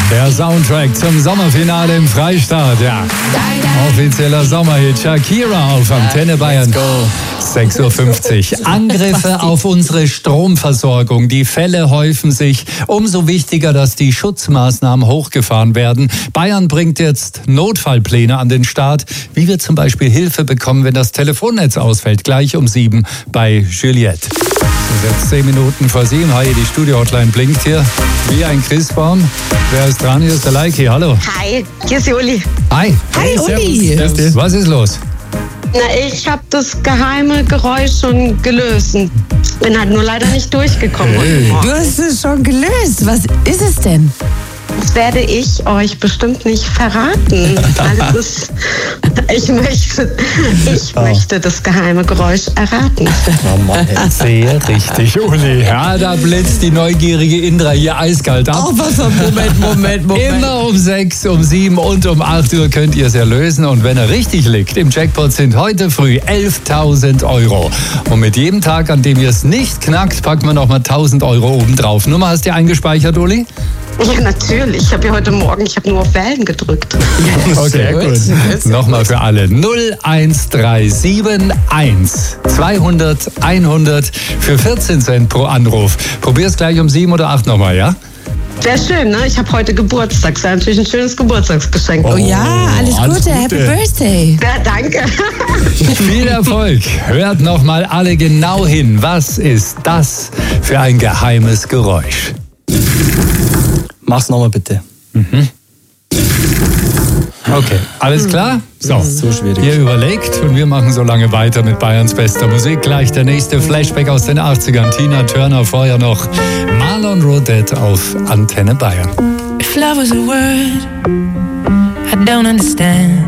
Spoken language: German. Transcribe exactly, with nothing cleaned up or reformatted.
Der Soundtrack zum Sommerfinale im Freistaat, ja. Offizieller Sommerhit Shakira auf Antenne Bayern. sechs Uhr fünfzig. Angriffe auf unsere Stromversorgung. Die Fälle häufen sich. Umso wichtiger, dass die Schutzmaßnahmen hochgefahren werden. Bayern bringt jetzt Notfallpläne an den Start, wie wir zum Beispiel Hilfe bekommen, wenn das Telefonnetz ausfällt. Gleich um sieben bei Juliette. Es ist jetzt zehn Minuten vor sieben. Hi, die Studio-Hotline blinkt hier wie ein Christbaum. Wer ist dran? Hier ist der Leiki. Hallo. Hi, hier ist die Uli. Hi. Hi, Uli. Servus. Was ist los? Na, ich habe das geheime Geräusch schon gelöst und bin halt nur leider nicht durchgekommen. Hey. Du hast es schon gelöst. Was ist es denn? Das werde ich euch bestimmt nicht verraten. Also ist, ich möchte, ich möchte das geheime Geräusch erraten. Sehr richtig, Uli. Ja, da blitzt die neugierige Indra hier eiskalt ab. Oh, was für Moment, Moment, Moment. Immer um sechs, um sieben und um acht Uhr könnt ihr es erlösen. Und wenn er richtig liegt, im Jackpot sind heute früh elftausend Euro. Und mit jedem Tag, an dem ihr es nicht knackt, packt man nochmal tausend Euro oben drauf. Nummer hast du eingespeichert, Uli? Ja, natürlich. Ich habe ja heute Morgen, ich habe nur auf Wellen gedrückt. Okay, gut. Nochmal für alle. null eins drei sieben eins zweihundert hundert für vierzehn Cent pro Anruf. Probier's gleich um sieben oder acht nochmal, ja? Sehr schön, ne? Ich habe heute Geburtstag. Das ist natürlich ein schönes Geburtstagsgeschenk. Oh ja, alles, alles Gute. Gute. Happy Birthday. Ja, danke. Viel Erfolg. Hört nochmal alle genau hin. Was ist das für ein geheimes Geräusch? Mach's nochmal bitte. Mhm. Okay, alles klar? So, Das ist so schwierig. ihr überlegt und wir machen so lange weiter mit Bayerns bester Musik. Gleich der nächste Flashback aus den achtzigern. Tina Turner, vorher noch Marlon Rodette auf Antenne Bayern. If love was a word I don't understand,